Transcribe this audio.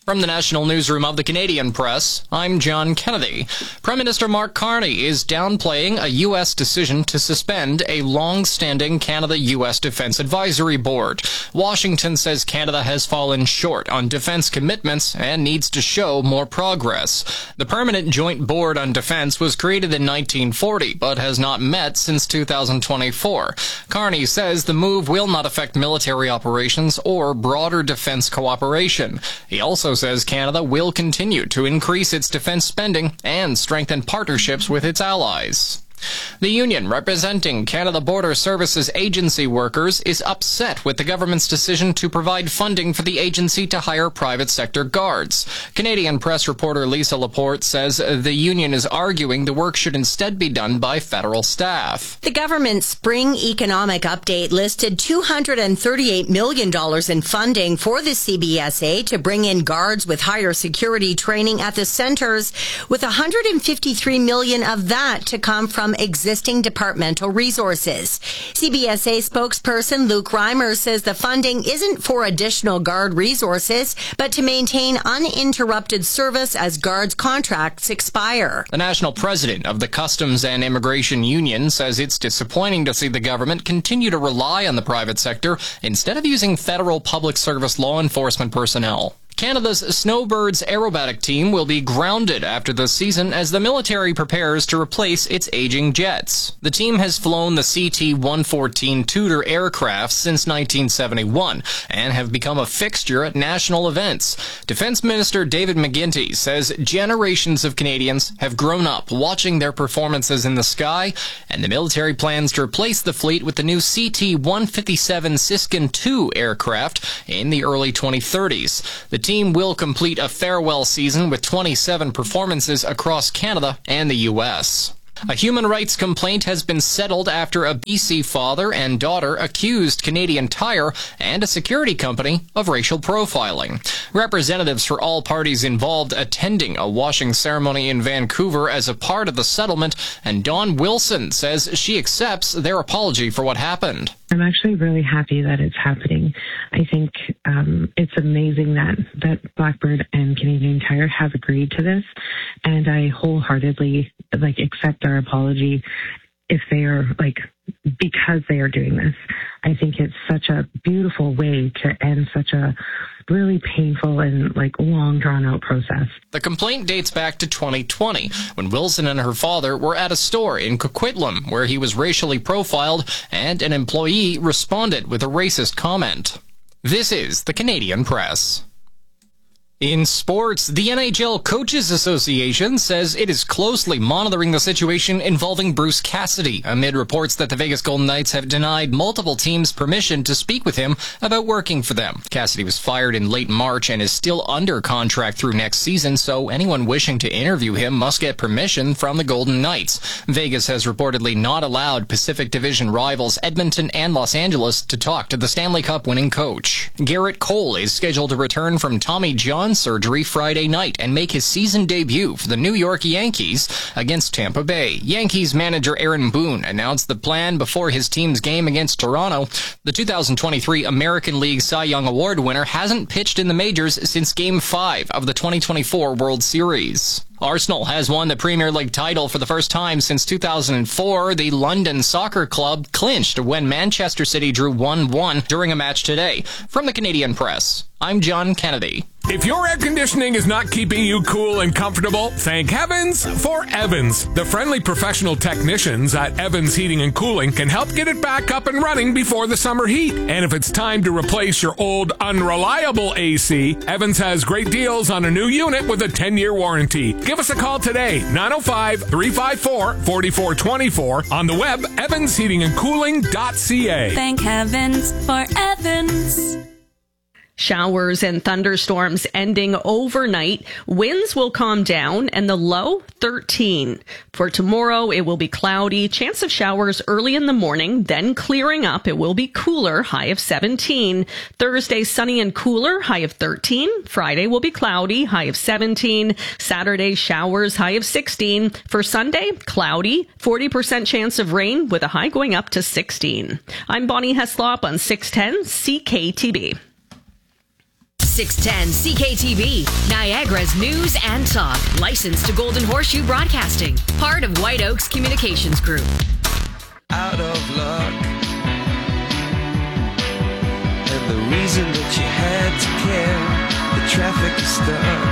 From the National Newsroom of the Canadian Press, I'm John Kennedy. Prime Minister Mark Carney is downplaying a U.S. decision to suspend a long-standing Canada-U.S. Defense Advisory Board. Washington says Canada has fallen short on defense commitments and needs to show more progress. The Permanent Joint Board on Defense was created in 1940, but has not met since 2024. Carney says the move will not affect military operations or broader defense cooperation. He also says Canada will continue to increase its defense spending and strengthen partnerships with its allies. The union representing Canada Border Services agency workers is upset with the government's decision to provide funding for the agency to hire private sector guards. Canadian Press reporter Lisa Laporte says the union is arguing the work should instead be done by federal staff. The government's spring economic update listed $238 million in funding for the CBSA to bring in guards with higher security training at the centers, with $153 million of that to come from existing departmental resources. CBSA spokesperson Luke Reimer says the funding isn't for additional guard resources, but to maintain uninterrupted service as guards' contracts expire. The national president of the Customs and Immigration Union says it's disappointing to see the government continue to rely on the private sector instead of using federal public service law enforcement personnel. Canada's Snowbirds aerobatic team will be grounded after the season as the military prepares to replace its aging jets. The team has flown the CT-114 Tudor aircraft since 1971 and have become a fixture at national events. Defense Minister David McGuinty says generations of Canadians have grown up watching their performances in the sky, and the military plans to replace the fleet with the new CT-157 Siskin II aircraft in the early 2030s. The team will complete a farewell season with 27 performances across Canada and the U.S. A human rights complaint has been settled after a BC father and daughter accused Canadian Tire and a security company of racial profiling. Representatives for all parties involved attending a washing ceremony in Vancouver as a part of the settlement, and Dawn Wilson says she accepts their apology for what happened. I'm actually really happy that it's happening. I think it's amazing that Blackbird and Canadian Tire have agreed to this, and I wholeheartedly accept our apology if they are because they are doing this. I think it's such a beautiful way to end such a really painful and long drawn out process. The complaint dates back to 2020 when Wilson and her father were at a store in Coquitlam where he was racially profiled and an employee responded with a racist comment. This is the Canadian Press. In sports, the NHL Coaches Association says it is closely monitoring the situation involving Bruce Cassidy, amid reports that the Vegas Golden Knights have denied multiple teams permission to speak with him about working for them. Cassidy was fired in late March and is still under contract through next season, so anyone wishing to interview him must get permission from the Golden Knights. Vegas has reportedly not allowed Pacific Division rivals Edmonton and Los Angeles to talk to the Stanley Cup winning coach. Garrett Cole is scheduled to return from Tommy John surgery Friday night and make his season debut for the New York Yankees against Tampa Bay. Yankees manager Aaron Boone announced the plan before his team's game against Toronto. The 2023 American League Cy Young Award winner hasn't pitched in the majors since Game 5 of the 2024 World Series. Arsenal has won the Premier League title for the first time since 2004. The London Soccer Club clinched when Manchester City drew 1-1 during a match today. From the Canadian Press, I'm John Kennedy. If your air conditioning is not keeping you cool and comfortable, thank heavens for Evans. The friendly professional technicians at Evans Heating and Cooling can help get it back up and running before the summer heat. And if it's time to replace your old, unreliable AC, Evans has great deals on a new unit with a 10-year warranty. Give us a call today, 905-354-4424, on the web, evansheatingandcooling.ca. Thank heavens for Evans. Showers and thunderstorms ending overnight. Winds will calm down and the low 13. For tomorrow, it will be cloudy. Chance of showers early in the morning, then clearing up. It will be cooler, high of 17. Thursday, sunny and cooler, high of 13. Friday will be cloudy, high of 17. Saturday, showers, high of 16. For Sunday, cloudy, 40% chance of rain with a high going up to 16. I'm Bonnie Heslop on 610 CKTB. 610 CKTV, Niagara's news and talk. Licensed to Golden Horseshoe Broadcasting. Part of White Oaks Communications Group. Out of luck. And the reason that you had to care, the traffic is stuck.